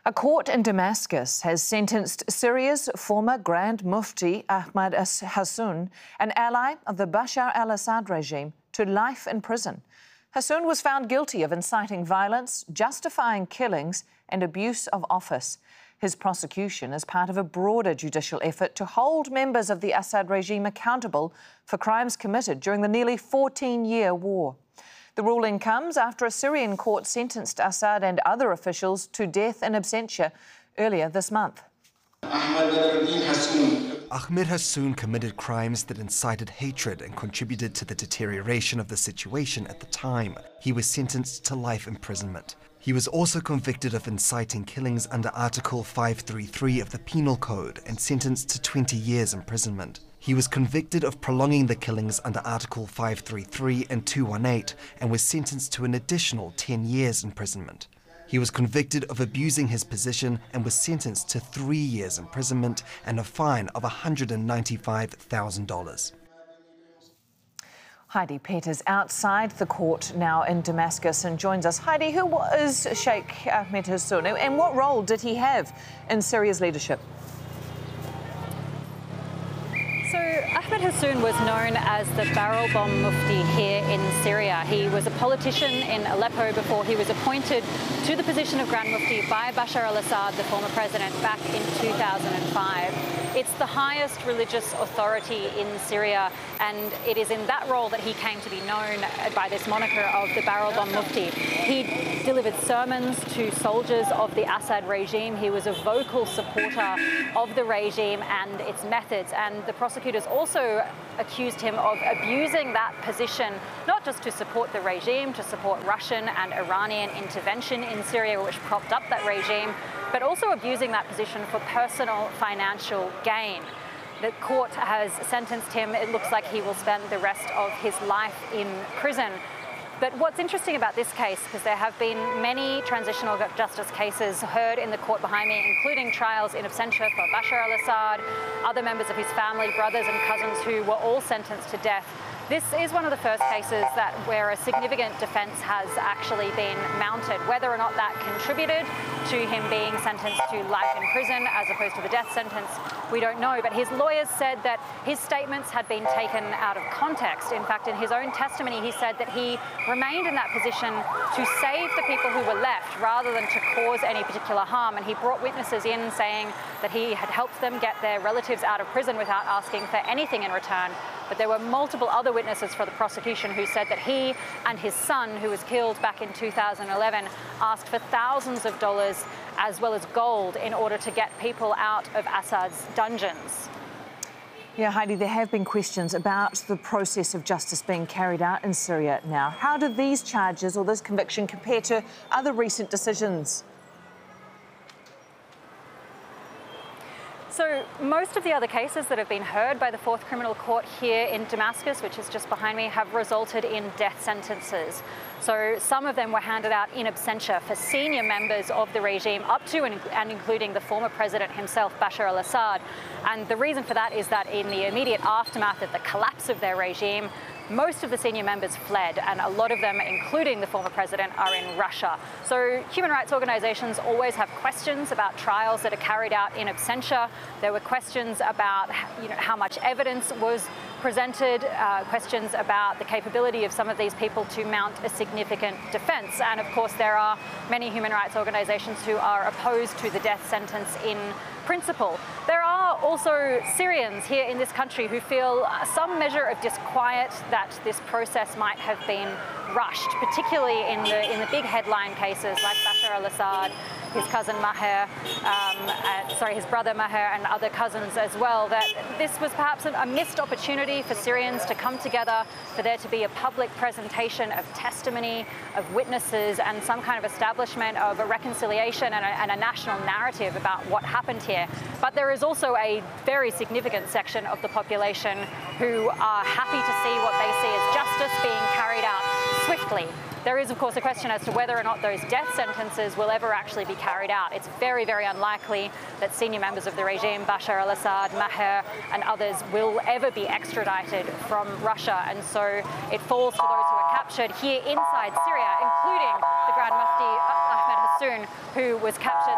A court in Damascus has sentenced Syria's former Grand Mufti Ahmed Hassoun, an ally of the Bashar al-Assad regime, to life in prison. Hassoun was found guilty of inciting violence, justifying killings and abuse of office. His prosecution is part of a broader judicial effort to hold members of the Assad regime accountable for crimes committed during the nearly 14-year war. The ruling comes after a Syrian court sentenced Assad and other officials to death in absentia earlier this month. Ahmed Hassoun committed crimes that incited hatred and contributed to the deterioration of the situation at the time. He was sentenced to life imprisonment. He was also convicted of inciting killings under Article 533 of the Penal Code and sentenced to 20 years imprisonment. He was convicted of prolonging the killings under Article 533 and 218 and was sentenced to an additional 10 years imprisonment. He was convicted of abusing his position and was sentenced to 3 years imprisonment and a fine of $195,000. Heidi Peters outside the court now in Damascus and joins us. Heidi, who was Sheikh Ahmed Hassoun and what role did he have in Syria's leadership? So Ahmed Hassoun was known as the barrel bomb mufti here in Syria. He was a politician in Aleppo before he was appointed to the position of Grand Mufti by Bashar al-Assad, the former president, back in 2005. It's the highest religious authority in Syria, and it is in that role that he came to be known by this moniker of the barrel bomb mufti. He delivered sermons to soldiers of the Assad regime. He was a vocal supporter of the regime and its methods, and the prosecutors also accused him of abusing that position, not just to support the regime, to support Russian and Iranian intervention in Syria, which propped up that regime, but also abusing that position for personal financial gain. The court has sentenced him. It looks like he will spend the rest of his life in prison. But what's interesting about this case, because there have been many transitional justice cases heard in the court behind me, including trials in absentia for Bashar al-Assad, other members of his family, brothers and cousins who were all sentenced to death. This is one of the first cases where a significant defence has actually been mounted. Whether or not that contributed to him being sentenced to life in prison as opposed to the death sentence, we don't know. But his lawyers said that his statements had been taken out of context. In fact, in his own testimony, he said that he remained in that position to save the people who were left rather than to cause any particular harm. And he brought witnesses in saying that he had helped them get their relatives out of prison without asking for anything in return. But there were multiple other witnesses for the prosecution who said that he and his son, who was killed back in 2011, asked for thousands of dollars as well as gold in order to get people out of Assad's dungeons. Yeah, Heidi, there have been questions about the process of justice being carried out in Syria now. How do these charges or this conviction compare to other recent decisions? So most of the other cases that have been heard by the Fourth Criminal Court here in Damascus, which is just behind me, have resulted in death sentences. So some of them were handed out in absentia for senior members of the regime, up to and including the former president himself, Bashar al-Assad. And the reason for that is that in the immediate aftermath of the collapse of their regime, most of the senior members fled, and a lot of them, including the former president, are in Russia. So human rights organizations always have questions about trials that are carried out in absentia. There were questions about how much evidence was presented, questions about the capability of some of these people to mount a significant defense. And of course, there are many human rights organizations who are opposed to the death sentence in principle. There are also Syrians here in this country who feel some measure of disquiet that this process might have been rushed, particularly in the big headline cases like Bashar al-Assad, his cousin Maher, his brother Maher and other cousins as well, that this was perhaps a missed opportunity for Syrians to come together, for there to be a public presentation of testimony, of witnesses, and some kind of establishment of a reconciliation and a national narrative about what happened here. But there is also a very significant section of the population who are happy to see what they see as justice being carried out swiftly. There is, of course, a question as to whether or not those death sentences will ever actually be carried out. It's very, very unlikely that senior members of the regime, Bashar al-Assad, Maher, and others will ever be extradited from Russia. And so it falls to those who are captured here inside Syria, including the Grand Mufti Ahmed Hassoun, who was captured